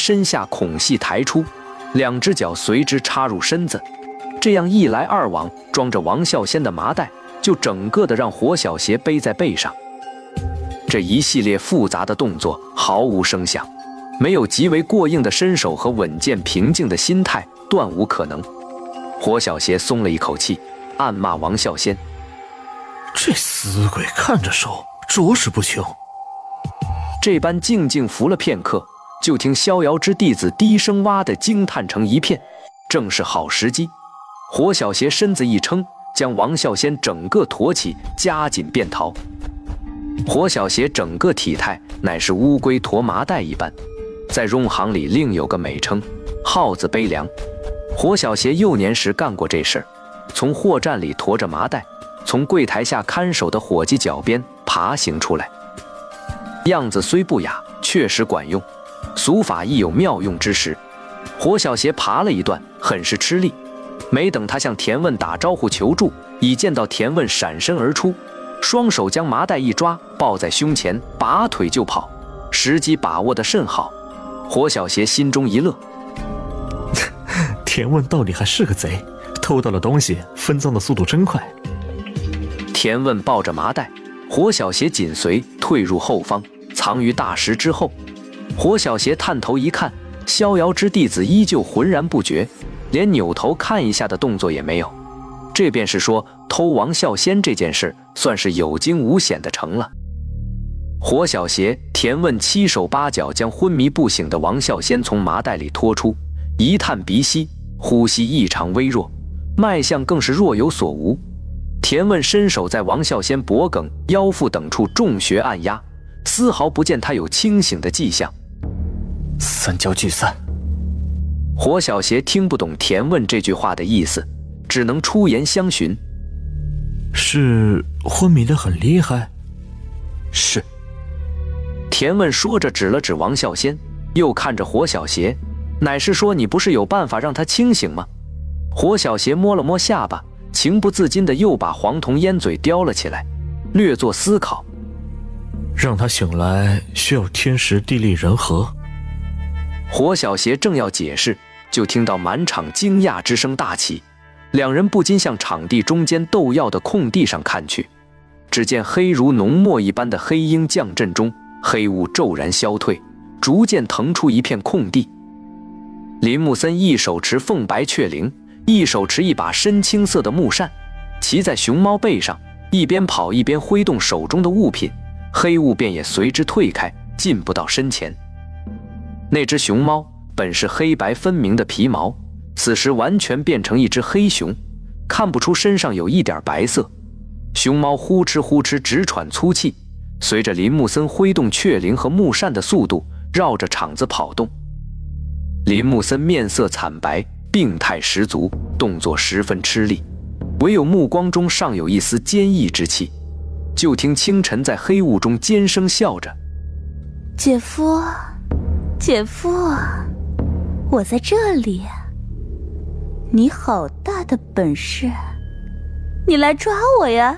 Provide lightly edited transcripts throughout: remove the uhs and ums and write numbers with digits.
身下孔隙抬出，2只脚随之插入身子，这样一来二往，装着王啸仙的麻袋就整个的让火小邪背在背上。这一系列复杂的动作毫无声响，没有极为过硬的身手和稳健平静的心态，断无可能。火小邪松了一口气，暗骂王啸仙： 这死鬼看着熟，着实不穷。 这般静静服了片刻，就听逍遥之弟子低声哇的惊叹成一片，正是好时机。火小邪身子一撑，将王啸仙整个驮起，加紧便逃。火小邪整个体态乃是乌龟驮麻袋一般，在戎行里另有个美称“耗子背粮”。火小邪幼年时干过这事儿，从货站里驮着麻袋，从柜台下看守的伙计脚边爬行出来。样子虽不雅，确实管用，俗法亦有妙用之时。火小邪爬了一段，很是吃力。没等他向田问打招呼求助，已见到田问闪身而出，双手将麻袋一抓，抱在胸前，拔腿就跑，时机把握得甚好。火小邪心中一乐， 田问到底还是个贼，偷到了东西，分赃的速度真快。 田问抱着麻袋，火小邪紧随，退入后方，藏于大石之后。火小邪探头一看，逍遥之弟子依旧浑然不觉，连扭头看一下的动作也没有。这便是说，偷王啸仙这件事算是有惊无险的成了。火小邪、田问七手八脚将昏迷不醒的王啸仙从麻袋里拖出，一探鼻息，呼吸异常微弱，脉象更是若有所无。田问伸手在王啸仙脖颈、腰腹等处重穴按压，丝毫不见他有清醒的迹象。 三焦聚散。 火小邪听不懂田问这句话的意思，只能出言相询： 是昏迷得很厉害？ 是。田问说着指了指王啸仙，又看着火小邪，乃是说：你不是有办法让他清醒吗？火小邪摸了摸下巴，情不自禁的又把黄铜烟嘴叼了起来，略作思考。 让他醒来需要天时地利人和。 火小邪正要解释，就听到满场惊讶之声大起，两人不禁向场地中间斗药的空地上看去。只见黑如浓墨一般的黑鹰降阵中，黑雾骤然消退，逐渐腾出一片空地。林木森一手持凤白雀翎，一手持一把深青色的木扇，骑在熊猫背上，一边跑一边挥动手中的物品，黑雾便也随之退开，进不到身前。那只熊猫本是黑白分明的皮毛，此时完全变成一只黑熊，看不出身上有一点白色。熊猫呼哧呼哧直喘粗气，随着林木森挥动雀翎和木扇的速度，绕着场子跑动。林木森面色惨白，病态十足，动作十分吃力，唯有目光中尚有一丝坚毅之气。就听清晨在黑雾中尖声笑着： 姐夫，姐夫，我在这里，你好大的本事，你来抓我呀！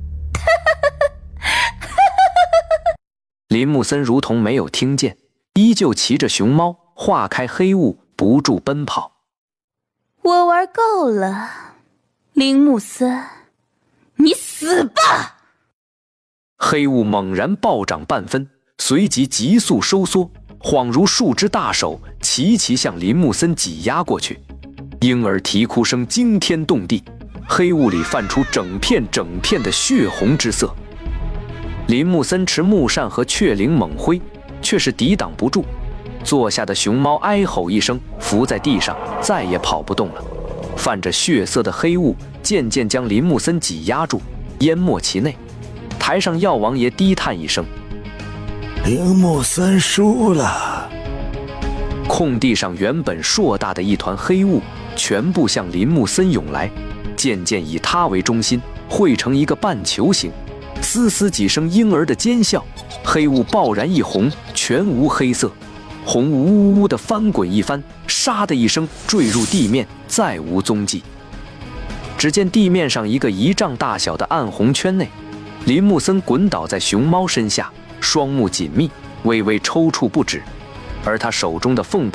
林木森如同没有听见，依旧骑着熊猫化开黑雾，不住奔跑。 我玩够了，林木森，你死吧！ 黑雾猛然暴涨半分，随即急速收缩，恍如数只大手齐齐向林木森挤压过去。婴儿啼哭声惊天动地，黑雾里泛出整片整片的血红之色。林木森持木扇和雀翎猛挥，却是抵挡不住。坐下的熊猫哀吼一声，伏在地上，再也跑不动了。泛着血色的黑雾渐渐将林木森挤压住，淹没其内。台上药王爷低叹一声： 林木森输了。 空地上原本硕大的一团黑雾全部向林木森涌来，渐渐以他为中心，汇成一个半球形。嘶嘶几声婴儿的尖笑，黑雾爆然一红，全无黑色，红雾呜呜地翻滚一番，沙的一声坠入地面，再无踪迹。只见地面上一个1丈大小的暗红圈内，林木森滚倒在熊猫身下，双目紧密，微微抽搐不止，而他手中的凤